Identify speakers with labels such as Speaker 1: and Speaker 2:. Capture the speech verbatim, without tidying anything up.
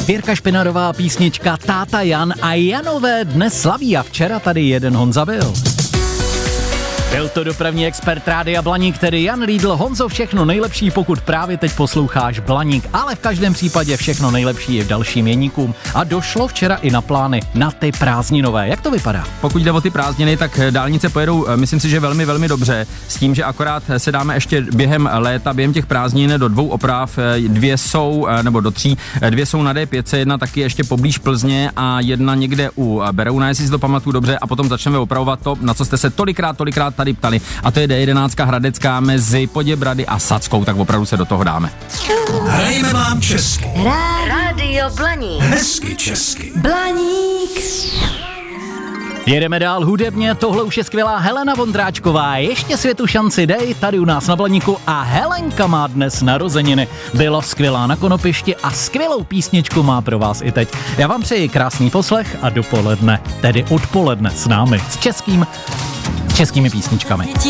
Speaker 1: Věrka Špinarová, písnička Táta Jan a Janové dnes slaví a včera tady jeden Honza byl. Byl to dopravní expert Rádia Blaník, tedy Jan Riedl. Honzo, všechno nejlepší, pokud právě teď posloucháš Blaník, ale v každém případě všechno nejlepší je v dalším jeníkům. A došlo včera i na plány na ty prázdninové. Jak to vypadá?
Speaker 2: Pokud jde o ty prázdniny, tak dálnice pojedou, myslím si, že velmi, velmi dobře. S tím, že akorát se dáme ještě během léta, během těch prázdnin do dvou oprav. Dvě jsou, nebo do tří, dvě jsou na D pět, jedna taky ještě poblíž Plzně a jedna někde u Berouna, jestli si to pamatuju dobře, a potom začneme opravovat to, na co jste se tolikrát, tolikrát tady ptali, a to je D jedenáct Hradecká mezi Poděbrady a Sackou, tak opravdu se do toho dáme.
Speaker 3: Hrajeme vám česky.
Speaker 4: Rádio Blaník.
Speaker 3: Hezky česky.
Speaker 4: Blaník.
Speaker 1: Jedeme dál hudebně, tohle už je skvělá Helena Vondráčková. Ještě světu šanci dej, tady u nás na Blaníku, a Helenka má dnes narozeniny. Byla skvělá na konopišti a skvělou písničku má pro vás i teď. Já vám přeji krásný poslech a dopoledne, tedy odpoledne s námi, s českým, s českými písničkami.